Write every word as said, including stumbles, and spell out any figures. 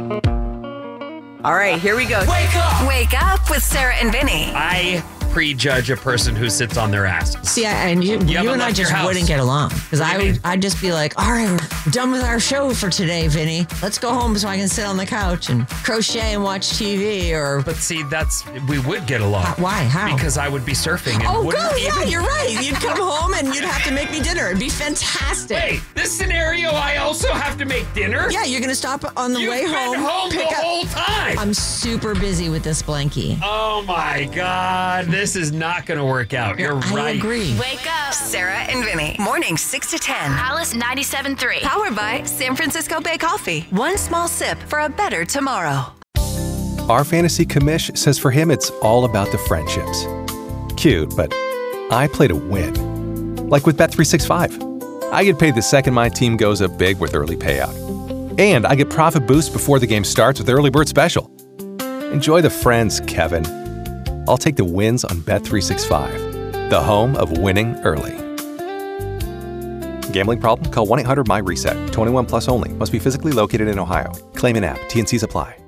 All right, here we go. Wake up! Wake up with Sarah and Vinny. I prejudge a person who sits on their ass. See, I, and you, You you, haven't and I left your just house. wouldn't get along because What do I you would, mean? I'd just be like, all right, we're done with our show for today, Vinny. Let's go home so I can sit on the couch and crochet and watch T V or. But see, that's we would get along. Why? How? Because I would be surfing and Oh, wouldn't good. even. Yeah, you're right. You'd come home and you'd have to make me dinner. It'd be fantastic. Hey, this scenario, I also have to make dinner. Yeah, you're gonna stop on the You've way been home. home pick the up. whole time. I'm super busy with this blankie. Oh my God, this is not going to work out. You're I right. agree. Wake up. Sarah and Vinny. Mornings six to ten. Alice ninety-seven point three. Powered by San Francisco Bay Coffee. One small sip for a better tomorrow. Our fantasy commish says for him it's all about the friendships. Cute, but I play to win. Like with Bet three sixty-five. I get paid the second my team goes up big with early payout. And I get profit boost before the game starts with Early Bird Special. Enjoy the friends, Kevin. I'll take the wins on Bet three sixty-five, the home of winning early. Gambling problem? Call one eight hundred M Y RESET. twenty-one plus only. Must be physically located in Ohio. Claim in app. T N Cs apply.